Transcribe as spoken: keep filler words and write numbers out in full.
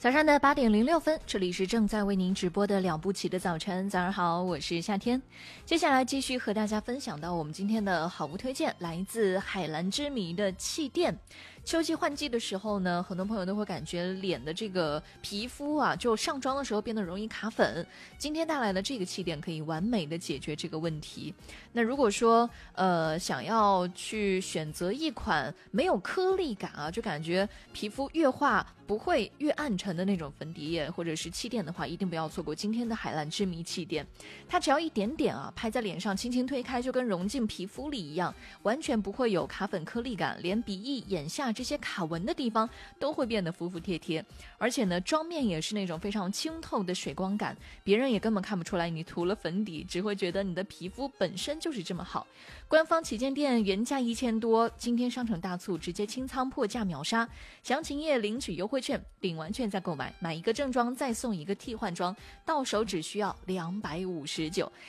早上的八点零六分，这里是正在为您直播的了不起的早晨。早上好，我是夏天。接下来继续和大家分享到我们今天的好物推荐，来自海蓝之谜的气垫。秋季换季的时候呢，很多朋友都会感觉脸的这个皮肤啊，就上妆的时候变得容易卡粉。今天带来的这个气垫可以完美的解决这个问题。那如果说呃想要去选择一款没有颗粒感啊，就感觉皮肤越画不会越暗沉的那种粉底液或者是气垫的话，一定不要错过今天的海蓝之谜气垫。它只要一点点啊，拍在脸上轻轻推开，就跟融进皮肤里一样，完全不会有卡粉颗粒感，连鼻翼、眼下这些卡纹的地方都会变得服服帖帖。而且呢，妆面也是那种非常清透的水光感，别人也根本看不出来你涂了粉底，只会觉得你的皮肤本身就是这么好。官方旗舰店原价一千多，今天商城大促直接清仓破价秒杀，详情页领取优惠券，领完券再购买，买一个正装再送一个替换装，到手只需要两百五十九。